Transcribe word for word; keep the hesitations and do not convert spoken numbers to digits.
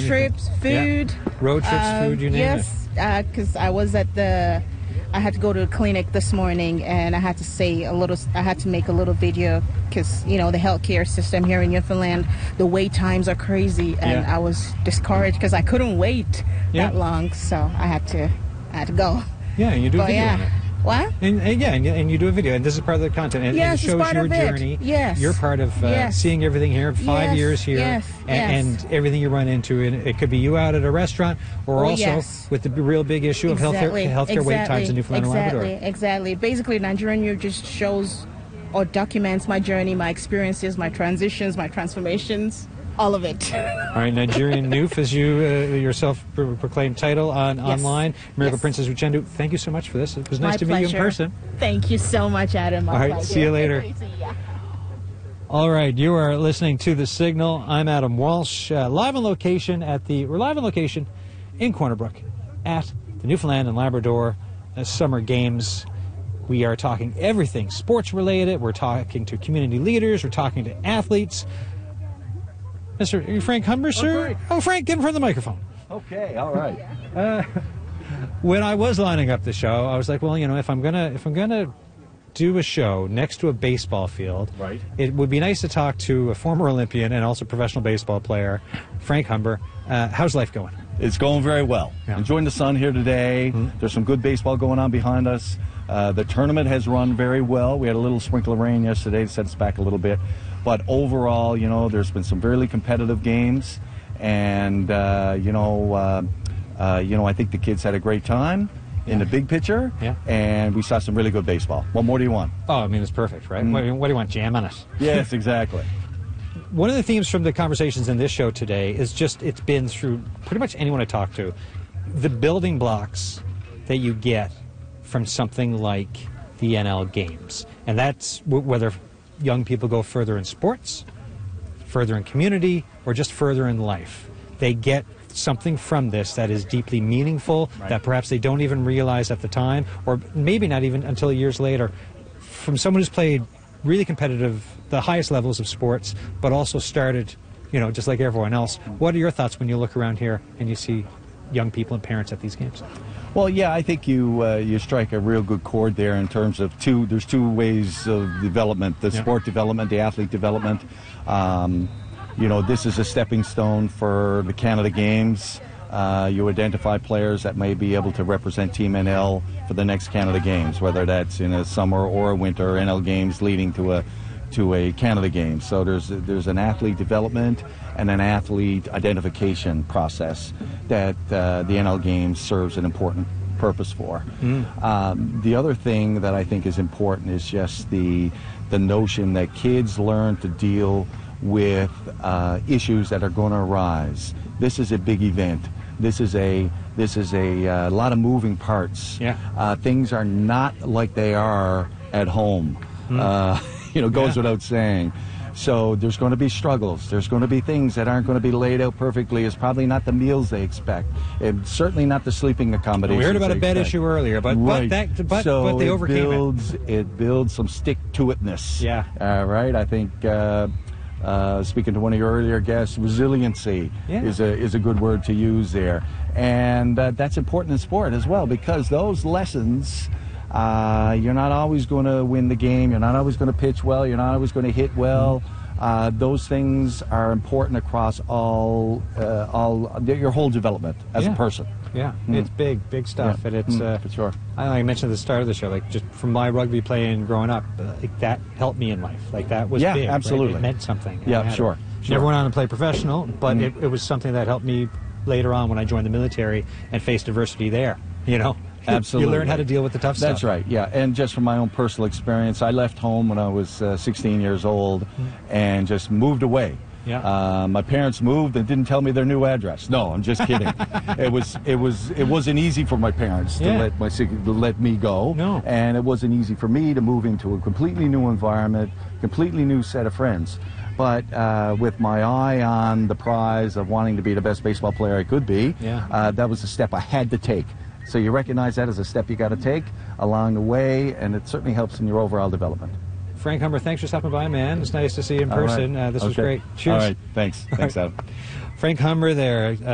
trips, food. Yeah. Road trips, uh, food, you name yes, it. Yes, because I was at the, I had to go to the clinic this morning, and I had to say a little, I had to make a little video because, you know, the healthcare system here in Newfoundland, the wait times are crazy, and Yeah. I was discouraged because I couldn't wait Yeah. that long, so I had to, I had to go. Yeah, and you do a But video yeah. on it. What? And, and yeah, and, you- and you do a video, and this is part of the content, and, Yes, and it's it shows part your of it. journey. Yes. You're part of uh, Yes. seeing everything here, five Yes, years here, yes, and, yes. and everything you run into. And it could be you out at a restaurant, or Oh, also yes. with the real big issue of Exactly, healthcare, healthcare wait exactly, times in Newfoundland exactly, and Labrador. Exactly, Basically, Nigerian Youth just shows or documents my journey, my experiences, my transitions, my transformations, all of it. All right, Nigerian Noof, as you uh, yourself pro- proclaimed title on Yes. online. Miracle Yes. Princess Uchendu, thank you so much for this. It was nice My to meet you in pleasure. person. Thank you so much, Adam. My All right, pleasure. see you later. See ya. All right, you are listening to The Signal. I'm Adam Walsh, uh, live on location at the, we're live on location in Corner Brook at the Newfoundland and Labrador uh, Summer Games. We are talking everything sports related. We're talking to community leaders. We're talking to athletes. Mister are you Frank Humber, sir? Frank. Oh, Frank, get in front of the microphone. Okay, all right. Uh, when I was lining up the show, I was like, well, you know, if I'm gonna if I'm gonna do a show next to a baseball field, Right. it would be nice to talk to a former Olympian and also professional baseball player, Frank Humber. Uh, how's life going? It's going very well. Yeah. Enjoying the sun here today. Mm-hmm. There's some good baseball going on behind us. Uh, the tournament has run very well. We had a little sprinkle of rain yesterday to set us back a little bit. But overall, you know, there's been some very competitive games. And, uh, you know, uh, uh, you know, I think the kids had a great time in the big picture. Yeah. And we saw some really good baseball. What more do you want? Oh, I mean, it's perfect, right? Mm. What, what do you want, jam on us? Yes, exactly. One of the themes from the conversations in this show today is just, it's been through pretty much anyone I talk to, the building blocks that you get from something like the N L Games. And that's w- whether young people go further in sports, further in community, or just further in life. They get something from this that is deeply meaningful, Right. that perhaps they don't even realize at the time, or maybe not even until years later, from someone who's played really competitive, the highest levels of sports, but also started, you know, just like everyone else. What are your thoughts when you look around here and you see young people and parents at these games? Well, yeah, I think you uh, you strike a real good chord there in terms of two. There's two ways of development: the Yeah. sport development, the athlete development. Um, you know, this is a stepping stone for the Canada Games. Uh, you identify players that may be able to represent Team N L for the next Canada Games, whether that's in a summer or a winter N L Games leading to a to a Canada Games. So there's there's an athlete development and an athlete identification process that uh, the N L Games serves an important purpose for. Mm. Um, the other thing that I think is important is just the the notion that kids learn to deal with uh, issues that are going to arise. This is a big event. This is a this is a uh, lot of moving parts. Yeah. Uh, things are not like they are at home. Mm. Uh, you know, goes Yeah. without saying. So there's going to be struggles. There's going to be things that aren't going to be laid out perfectly. It's probably not the meals they expect, and certainly not the sleeping accommodations. We heard about they a bed expect. issue earlier, but right. but that but, so but they it overcame builds, it. It builds some stick-to-itness. Yeah. Uh, right. I think. Uh, uh, speaking to one of your earlier guests, resiliency Yeah. is a is a good word to use there, and uh, that's important in sport as well, because those lessons. Uh, you're not always going to win the game. You're not always going to pitch well. You're not always going to hit well. Uh, those things are important across all, uh, all your whole development as Yeah. a person. Yeah, Mm. it's big, big stuff, Yeah. and it's. Mm, Uh, for sure. I, I mentioned at the start of the show, like just from my rugby playing growing up, uh, like that helped me in life. Like that was Yeah, big. right? absolutely. It meant something. It Yeah, mattered. sure, sure. Never went on to play professional, but Mm. it, it was something that helped me later on when I joined the military and faced adversity there. You know, Absolutely. you learn how to deal with the tough stuff. That's right, yeah. And just from my own personal experience, I left home when I was uh, sixteen years old and just moved away. Yeah. Uh, my parents moved and didn't tell me their new address. No, I'm just kidding. it was it was it wasn't easy for my parents to Yeah. let my sig- to let me go. No. And it wasn't easy for me to move into a completely new environment, completely new set of friends. But uh, with my eye on the prize of wanting to be the best baseball player I could be, Yeah. uh, that was a step I had to take. So you recognize that as a step you got to take along the way, and it certainly helps in your overall development. Frank Humber, thanks for stopping by, man. It's nice to see you in All right. person. Uh, this was Okay. great. Cheers. All right, thanks. Thanks, Adam. Frank Humber there. Uh,